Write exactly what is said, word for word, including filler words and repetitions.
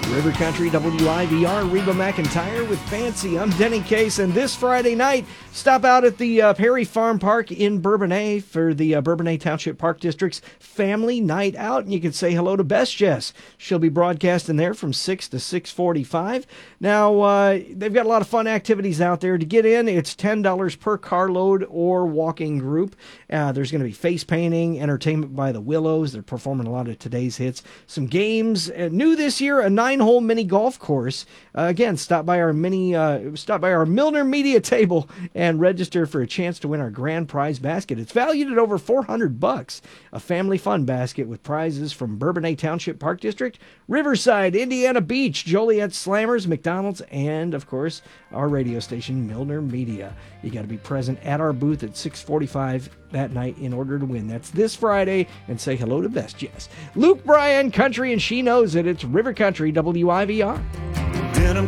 River Country, W I V R, Reba McEntire with Fancy. I'm Denny Case, and this Friday night, stop out at the uh, Perry Farm Park in Bourbonnais for the uh, Bourbonnais Township Park District's Family Night Out, and you can say hello to Best Jess. She'll be broadcasting there from six to six forty-five. Now, uh, they've got a lot of fun activities out there. To get in, it's ten dollars per carload or walking group. Uh, there's going to be face painting, entertainment by the Willows. They're performing a lot of today's hits. Some games. Uh, new this year, a nine-hole mini golf course. Uh, again, stop by our mini, uh, stop by our Milner Media table and register for a chance to win our grand prize basket. It's valued at over four hundred bucks. A family fun basket with prizes from Bourbonnais Township Park District, Riverside, Indiana Beach, Joliet Slammers, McDonald's, and of course our radio station, Milner Media. You got to be present at our booth at six forty-five that night in order to win. That's this Friday, and say hello to Best Jess. Luke Bryan, Country, and she knows it. It's River Country, W I V R. Denim